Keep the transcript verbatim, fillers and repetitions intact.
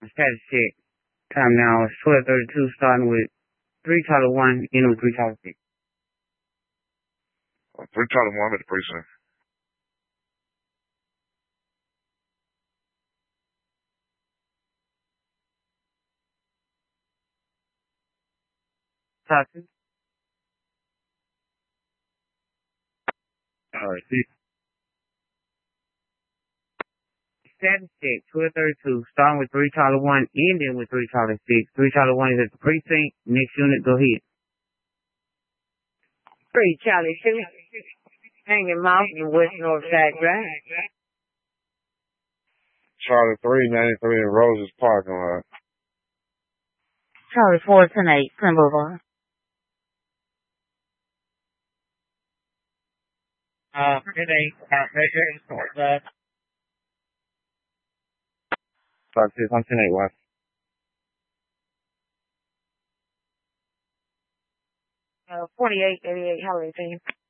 Status check. Time now is twelve thirty-two, starting with three Tyler one, ending with three Tyler six. Uh, three Tyler one, I'm at the precinct. Toxin. All right, see. Status check, twelve thirty-two, starting with three Tyler one, ending with three Tyler six. three Tyler one is at the precinct. Next unit, go ahead. three Charlie two, Hanging Mountain, West Northside Drive. Charlie three ninety-three in Roses parking lot. Charlie four ten eight, Clinton Boulevard. Uh, ten eight, uh, measure, uh, Sorry, six, I'm ten eight, one. Uh, forty-eight eighty-eight Holiday Team.